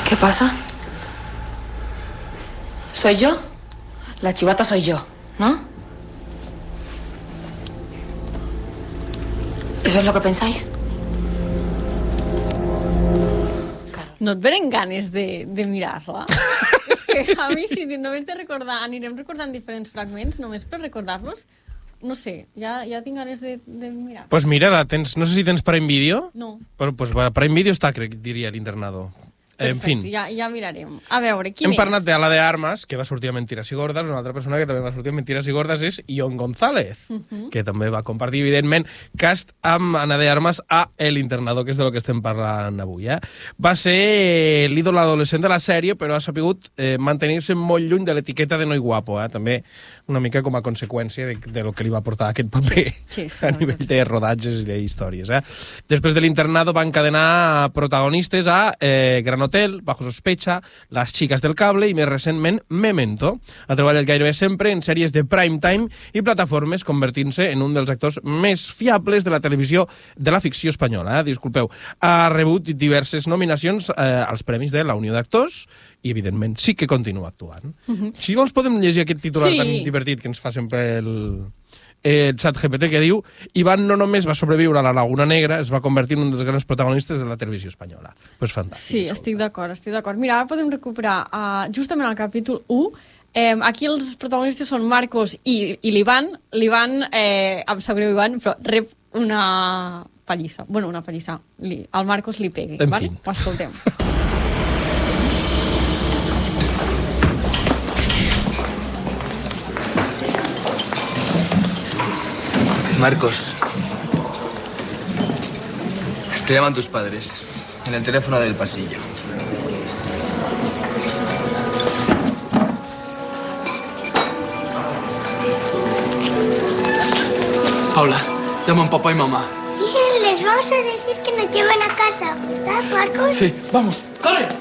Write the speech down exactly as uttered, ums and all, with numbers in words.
¿Qué pasa? ¿Soy yo? La chivata soy yo, ¿no? ¿Eso es lo que pensáis? No et venen ganes de, de mirar-la? És que a mi, si només de recordar, anirem recordant diferents fragments, només per recordar-los, no sé, ja, ja tinc ganes de, de mirar. Pues mira, la tens, no sé si tens Prime Video. No. Però pues, Prime Video està, crec, diria l'internado. En fin. Ja, ja mirarem. A veure, qui Hem més? parlat de Ala de Armas, que va sortir a Mentiras i Gordas. Una altra persona que també va sortir a Mentiras i Gordas és Ion González, uh -huh. que també va compartir, evidentment, cast amb Ana de Armas a El Internado, que és de lo que estem parlant avui. Eh? Va ser l'ídol adolescent de la sèrie, però ha sapigut eh, mantenir-se molt lluny de l'etiqueta de noi guapo. Eh? També una mica com a conseqüència de, de lo que li va portar aquest paper sí, sí, sí, a nivell de rodatges i d'històries. Eh? Després de l'Internado va encadenar protagonistes a eh, Gran Hotel, Bajo Sospecha, Las chicas del cable i més recentment Memento. Ha treballat gairebé sempre en sèries de prime time i plataformes, convertint-se en un dels actors més fiables de la televisió de la ficció espanyola. Eh? Disculpeu. Ha rebut diverses nominacions eh, als Premis de la Unió d'Actors i, evidentment, sí que continua actuant. Uh-huh. Si vols, podem llegir aquest titular sí. tan divertit que ens fa sempre el... el xat G P T, que diu: Iván no només va sobreviure a la Laguna Negra, es va convertir en un dels grans protagonistes de la televisió espanyola. Pues fantàstic. Sí, estic d'acord, estic d'acord. Mira, ara podem recuperar uh, justament al capítol u. Eh, aquí els protagonistes són Marcos i, i l'Ivan. L'Ivan, eh, em sap greu, Ivan, però rep una pallissa. Bueno, una pallissa. Li, el Marcos li pegui, en vale? Fin. Ho escoltem. Marcos, te llaman tus padres en el teléfono del pasillo. Paula, llaman papá y mamá. Bien, les vamos a decir que nos lleven a casa, ¿verdad, Marcos? Sí, vamos, corre.